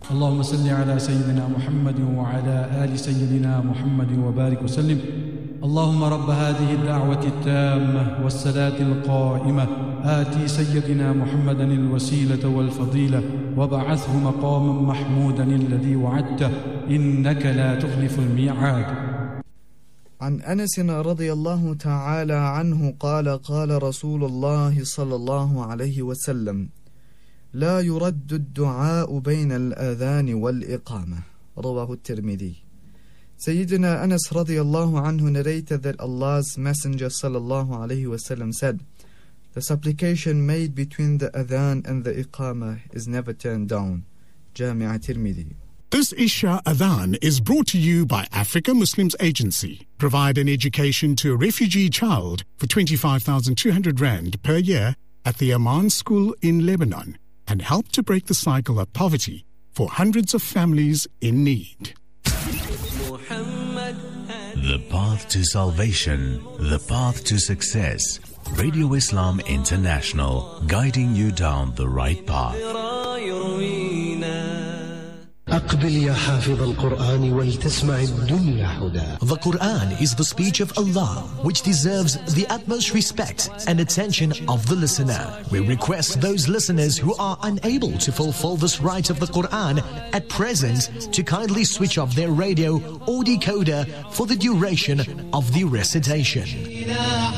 اللهم صل على سيدنا محمد وعلى آل سيدنا محمد وبارك وسلم. اللهم رب هذه الدعوة التامة والصلاة القائمة آتي سيدنا محمدا الوسيلة والفضيلة وابعثه مقاما محمودا الذي وعدته إنك لا تخلف الميعاد. عن أنس رضي الله تعالى عنه قال قال رسول الله صلى الله عليه وسلم: لا يرد الدعاء بين الأذان والإقامة. رواه الترمذي. Sayyidina Anas radiallahu anhu narrated that Allah's Messenger sallallahu alayhi wasallam said, the supplication made between the adhan and the iqamah is never turned down. Jami' Tirmidhi. This Isha Adhan is brought to you by Africa Muslims Agency. Provide an education to a refugee child for 25,200 rand per year at the Aman School in Lebanon and help to break the cycle of poverty for hundreds of families in need. The path to salvation, the path to success. Radio Islam International, guiding you down the right path. أقبل يا حافظ القرآن ولتسمع الدنيا حدا. The Quran is the speech of Allah, which deserves the utmost respect and attention of the listener. We request those listeners who are unable to fulfill this right of the Quran at present to kindly switch off their radio or decoder for the duration of the recitation.